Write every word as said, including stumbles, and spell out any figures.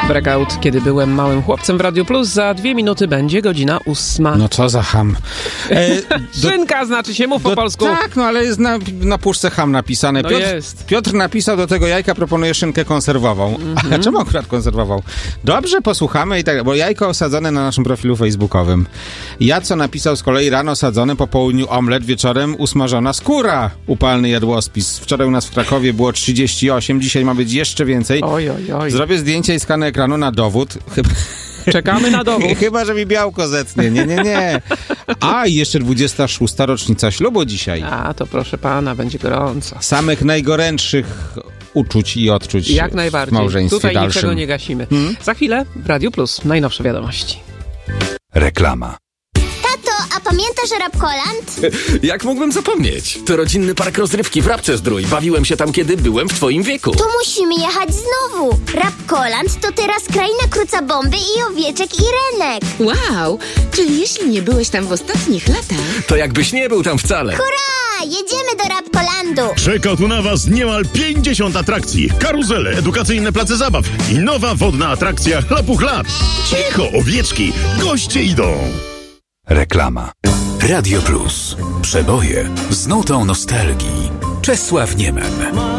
Breakout, kiedy byłem małym chłopcem w Radiu Plus. Za dwie minuty będzie godzina ósma. No co za ham. E, do, Szynka znaczy się, mów do, po polsku. Tak, no ale jest na, na puszce ham napisane. No Piotr, jest. Piotr napisał do tego jajka, proponuje szynkę konserwową. Mm-hmm. A czemu akurat konserwował? Dobrze, posłuchamy i tak, bo jajko osadzone na naszym profilu facebookowym. Ja co napisał z kolei rano sadzone, po południu omlet, wieczorem usmażona skóra. Upalny jadłospis. Wczoraj u nas w Krakowie było trzydzieści osiem, dzisiaj ma być jeszcze więcej. Oj, oj, oj. Zrobię zdjęcie i skanę ekranu na dowód. Chyba... Czekamy na dowód. Chyba, że mi białko zetnie. Nie, nie, nie. A, i jeszcze dwudziesta szósta rocznica ślubu dzisiaj. A, to proszę pana, będzie gorąco. Samych najgorętszych uczuć i odczuć Jak najbardziej. w małżeństwie Tutaj dalszym. niczego nie gasimy. Hmm? Za chwilę w Radiu Plus najnowsze wiadomości. Reklama. Tato, a pamiętasz Rapkoland? Jak mógłbym zapomnieć? To rodzinny park rozrywki w Rabce Zdrój. Bawiłem się tam, kiedy byłem w twoim wieku. To musimy jechać znowu. Rapkoland to teraz kraina kruca bomby i owieczek i renek. Wow, czyli jeśli nie byłeś tam w ostatnich latach... To jakbyś nie był tam wcale. Hurra! Jedziemy do Rapkolandu. Czeka tu na was niemal pięćdziesiąt atrakcji, karuzele, edukacyjne place zabaw i nowa wodna atrakcja Lapuch Lap. Cicho, owieczki, goście idą. Reklama. Radio Plus. Przeboje z nutą nostalgii. Czesław Niemen.